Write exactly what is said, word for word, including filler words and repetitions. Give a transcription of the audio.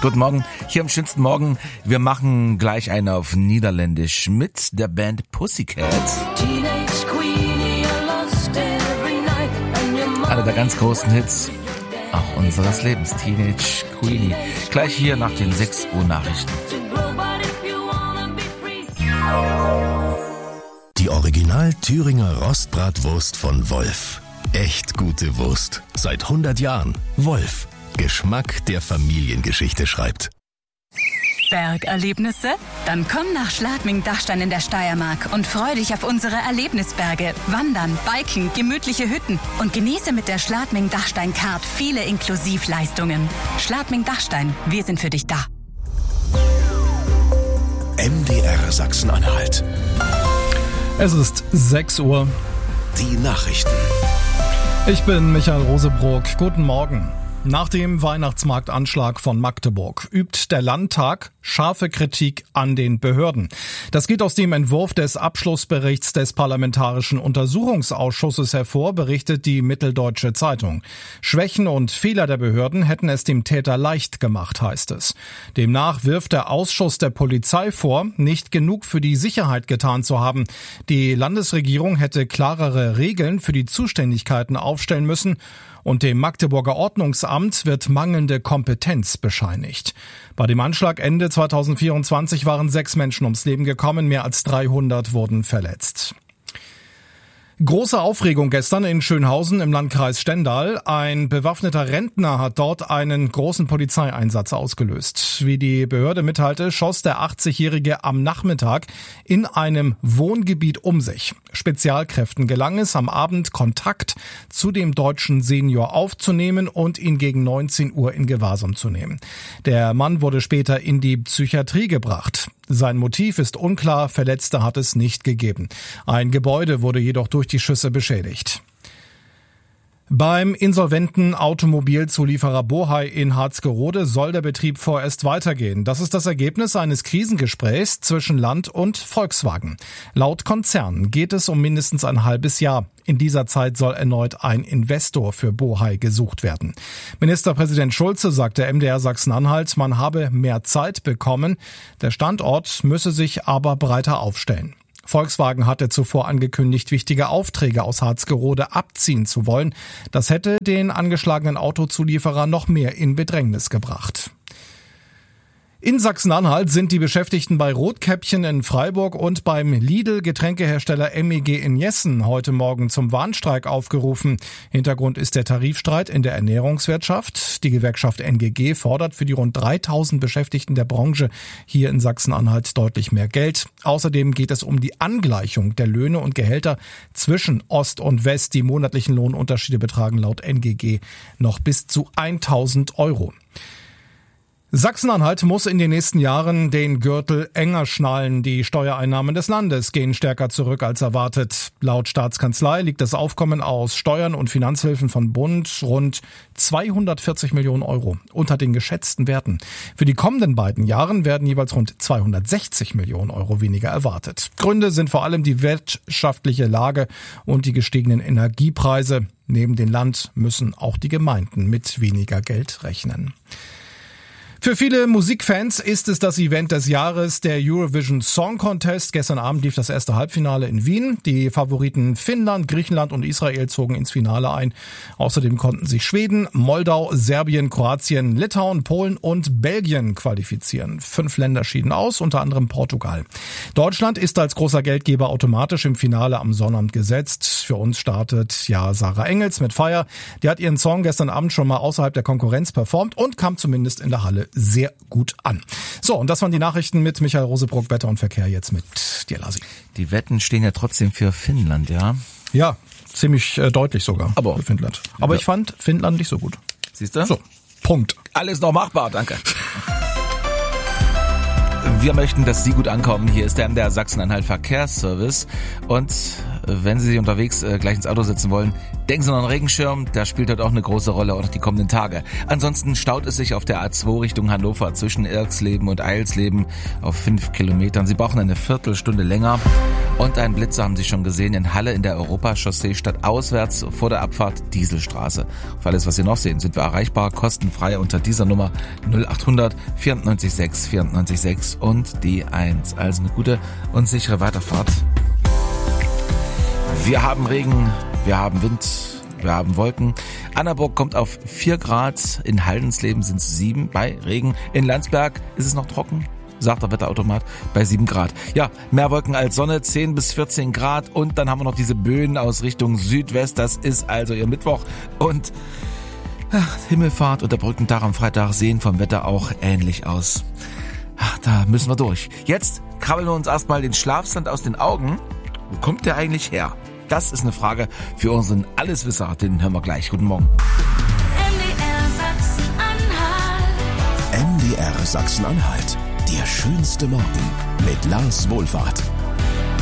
Guten Morgen, hier am schönsten Morgen. Wir machen gleich eine auf Niederländisch mit der Band Pussycat. Einer der ganz großen Hits auch unseres Lebens, Teenage Queenie. Gleich hier nach den sechs Uhr Nachrichten. Die Original Thüringer Rostbratwurst von Wolf. Echt gute Wurst. Seit hundert Jahren. Wolf. Geschmack, der Familiengeschichte schreibt. Bergerlebnisse? Dann komm nach Schladming-Dachstein in der Steiermark und freu dich auf unsere Erlebnisberge. Wandern, Biken, gemütliche Hütten und genieße mit der Schladming-Dachstein-Card viele Inklusivleistungen. Schladming-Dachstein, wir sind für dich da. M D R Sachsen-Anhalt. Es ist sechs Uhr. Die Nachrichten. Ich bin Michael Rosebrock. Guten Morgen. Nach dem Weihnachtsmarktanschlag von Magdeburg übt der Landtag scharfe Kritik an den Behörden. Das geht aus dem Entwurf des Abschlussberichts des Parlamentarischen Untersuchungsausschusses hervor, berichtet die Mitteldeutsche Zeitung. Schwächen und Fehler der Behörden hätten es dem Täter leicht gemacht, heißt es. Demnach wirft der Ausschuss der Polizei vor, nicht genug für die Sicherheit getan zu haben. Die Landesregierung hätte klarere Regeln für die Zuständigkeiten aufstellen müssen. Und dem Magdeburger Ordnungsamt wird mangelnde Kompetenz bescheinigt. Bei dem Anschlag Ende zweitausendvierundzwanzig waren sechs Menschen ums Leben gekommen, mehr als dreihundert wurden verletzt. Große Aufregung gestern in Schönhausen im Landkreis Stendal. Ein bewaffneter Rentner hat dort einen großen Polizeieinsatz ausgelöst. Wie die Behörde mitteilte, schoss der achtzigjährige am Nachmittag in einem Wohngebiet um sich. Spezialkräften gelang es, am Abend Kontakt zu dem deutschen Senior aufzunehmen und ihn gegen neunzehn Uhr in Gewahrsam zu nehmen. Der Mann wurde später in die Psychiatrie gebracht. Sein Motiv ist unklar, Verletzte hat es nicht gegeben. Ein Gebäude wurde jedoch durch die Schüsse beschädigt. Beim insolventen Automobilzulieferer Bohai in Harzgerode soll der Betrieb vorerst weitergehen. Das ist das Ergebnis eines Krisengesprächs zwischen Land und Volkswagen. Laut Konzern geht es um mindestens ein halbes Jahr. In dieser Zeit soll erneut ein Investor für Bohai gesucht werden. Ministerpräsident Schulze sagte M D R Sachsen-Anhalt, man habe mehr Zeit bekommen. Der Standort müsse sich aber breiter aufstellen. Volkswagen hatte zuvor angekündigt, wichtige Aufträge aus Harzgerode abziehen zu wollen. Das hätte den angeschlagenen Autozulieferer noch mehr in Bedrängnis gebracht. In Sachsen-Anhalt sind die Beschäftigten bei Rotkäppchen in Freiburg und beim Lidl-Getränkehersteller M E G in Jessen heute Morgen zum Warnstreik aufgerufen. Hintergrund ist der Tarifstreit in der Ernährungswirtschaft. Die Gewerkschaft N G G fordert für die rund dreitausend Beschäftigten der Branche hier in Sachsen-Anhalt deutlich mehr Geld. Außerdem geht es um die Angleichung der Löhne und Gehälter zwischen Ost und West. Die monatlichen Lohnunterschiede betragen laut N G G noch bis zu tausend Euro. Sachsen-Anhalt muss in den nächsten Jahren den Gürtel enger schnallen. Die Steuereinnahmen des Landes gehen stärker zurück als erwartet. Laut Staatskanzlei liegt das Aufkommen aus Steuern und Finanzhilfen von Bund rund zweihundertvierzig Millionen Euro unter den geschätzten Werten. Für die kommenden beiden Jahren werden jeweils rund zweihundertsechzig Millionen Euro weniger erwartet. Gründe sind vor allem die wirtschaftliche Lage und die gestiegenen Energiepreise. Neben dem Land müssen auch die Gemeinden mit weniger Geld rechnen. Für viele Musikfans ist es das Event des Jahres, der Eurovision Song Contest. Gestern Abend lief das erste Halbfinale in Wien. Die Favoriten Finnland, Griechenland und Israel zogen ins Finale ein. Außerdem konnten sich Schweden, Moldau, Serbien, Kroatien, Litauen, Polen und Belgien qualifizieren. Fünf Länder schieden aus, unter anderem Portugal. Deutschland ist als großer Geldgeber automatisch im Finale am Sonnabend gesetzt. Für uns startet ja Sarah Engels mit Fire. Die hat ihren Song gestern Abend schon mal außerhalb der Konkurrenz performt und kam zumindest in der Halle sehr gut an. So, und das waren die Nachrichten mit Michael Rosebrock, Wetter und Verkehr, jetzt mit dir, Lasi. Die Wetten stehen ja trotzdem für Finnland, ja? Ja, ziemlich äh, deutlich sogar Aber, für Finnland. Aber ja. Ich fand Finnland nicht so gut. Siehst du? So, Punkt. Alles noch machbar, danke. Wir möchten, dass Sie gut ankommen. Hier ist der M D R Sachsen-Anhalt Verkehrsservice. Und wenn Sie unterwegs äh, gleich ins Auto sitzen wollen, denken Sie noch an den Regenschirm. Der spielt dort auch eine große Rolle, auch die kommenden Tage. Ansonsten staut es sich auf der A zwei Richtung Hannover zwischen Irxleben und Eilsleben auf fünf Kilometern. Sie brauchen eine Viertelstunde länger. Und einen Blitzer haben Sie schon gesehen in Halle in der Europachaussee statt auswärts vor der Abfahrt Dieselstraße. Auf alles, was Sie noch sehen, sind wir erreichbar, kostenfrei unter dieser Nummer null acht hundert vierundneunzig sechs vierundneunzig sechs und die eins. Also eine gute und sichere Weiterfahrt. Wir haben Regen, wir haben Wind, wir haben Wolken. Annaburg kommt auf vier Grad, in Haldensleben sind es sieben bei Regen. In Landsberg ist es noch trocken, sagt der Wetterautomat, bei sieben Grad. Ja, mehr Wolken als Sonne, zehn bis vierzehn Grad und dann haben wir noch diese Böen aus Richtung Südwest. Das ist also ihr Mittwoch und ach, Himmelfahrt und der Brückentag am Freitag sehen vom Wetter auch ähnlich aus. Ach, da müssen wir durch. Jetzt krabbeln wir uns erstmal den Schlafsand aus den Augen. Wo kommt der eigentlich her? Das ist eine Frage für unseren Alleswisser, den hören wir gleich. Guten Morgen. M D R Sachsen-Anhalt. M D R Sachsen-Anhalt. Der schönste Morgen mit Lars Wohlfahrt.